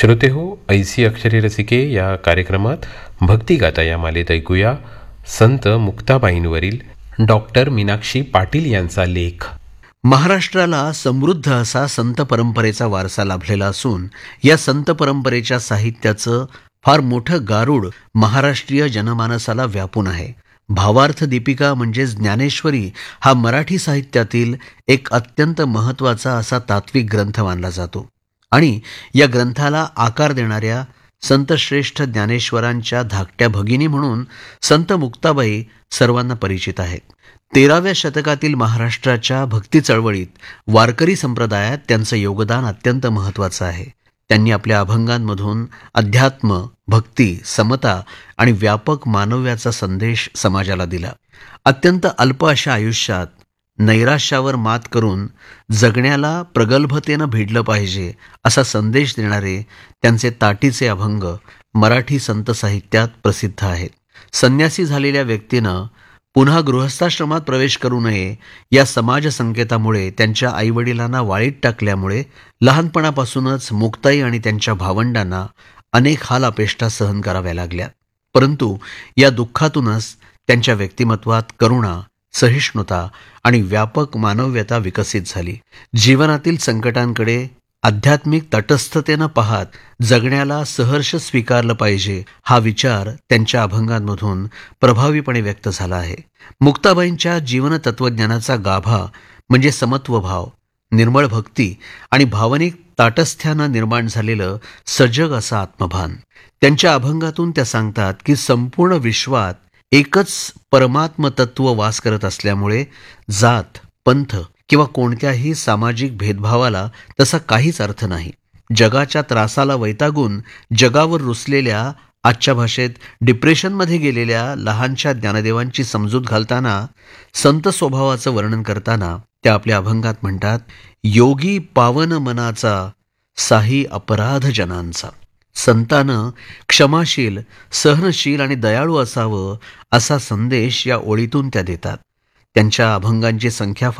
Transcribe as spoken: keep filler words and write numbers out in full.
श्रोते हो, ऐसी अक्षरे रसिके या कार्यक्रमात भक्तिगाथा या मालेत ऐकूया संत मुक्ताबाईंवरील डॉक्टर मीनाक्षी पाटील यांचा लेख. महाराष्ट्राला समृद्ध असा संत परंपरेचा वारसा लाभलेला असून या संत परंपरेच्या साहित्याचं फार मोठं गारुड महाराष्ट्रीय जनमानसाला व्यापून आहे. भावार्थ दीपिका म्हणजेच ज्ञानेश्वरी हा मराठी साहित्यातील एक अत्यंत महत्त्वाचा असा तात्विक ग्रंथ मानला जातो आणि या ग्रंथाला आकार देणाऱ्या संतश्रेष्ठ ज्ञानेश्वरांच्या धाकट्या भगिनी म्हणून संत मुक्ताबाई सर्वांना परिचित आहेत. तेराव्या शतकातील महाराष्ट्राच्या भक्ती चळवळीत वारकरी संप्रदायात त्यांचं योगदान अत्यंत महत्त्वाचं आहे. त्यांनी आपल्या अभंगांमधून अध्यात्म, भक्ती, समता आणि व्यापक मानव्याचा संदेश समाजाला दिला. अत्यंत अल्प अशा आयुष्यात नैराश्यावर मात करून जगण्याला प्रगल्भतेनं भिडलं पाहिजे असा संदेश देणारे त्यांचे ताटीचे अभंग मराठी संत साहित्यात प्रसिद्ध आहेत. संन्यासी झालेल्या व्यक्तीनं पुन्हा गृहस्थाश्रमात प्रवेश करू नये या समाज संकेतामुळे त्यांच्या आईवडिलांना वाळीत टाकल्यामुळे लहानपणापासूनच मुक्ताई आणि त्यांच्या भावंडांना अनेक हाल अपेष्टा सहन कराव्या लागल्या. परंतु या दुःखातूनच त्यांच्या व्यक्तिमत्वात करुणा, सहिष्णुता आणि व्यापक मानव्यता विकसित झाली. जीवनातील संकटांकडे आध्यात्मिक तटस्थतेनं पाहत जगण्याला सहर्ष स्वीकारलं पाहिजे हा विचार त्यांच्या अभंगांमधून प्रभावीपणे व्यक्त झाला आहे. मुक्ताबाईंच्या जीवन तत्वज्ञानाचा गाभा म्हणजे समत्वभाव, निर्मळ भक्ती आणि भावनिक ताटस्थ्यानं निर्माण झालेलं सजग असं आत्मभान. त्यांच्या अभंगातून त्या सांगतात की संपूर्ण विश्वात एकच परमात्म तत्व वास करत असल्यामुळे जात, पंथ किंवा कोणत्याही सामाजिक भेदभावाला तसा काहीच अर्थ नाही. जगाच्या त्रासाला वैतागून जगावर रुसलेल्या, आजच्या भाषेत डिप्रेशनमध्ये गेलेल्या लहानशा ज्ञानदेवांची समजूत घालताना, संत स्वभावाचं वर्णन करताना त्या आपल्या अभंगात म्हणतात, योगी पावन मनाचा साही अपराध जनांचा. संतानं क्षमाशील, सहनशील आणि दयाळू असावं असा संदेश या ओळीतून त्या देतात. त्यांच्या अभंगांची संख्या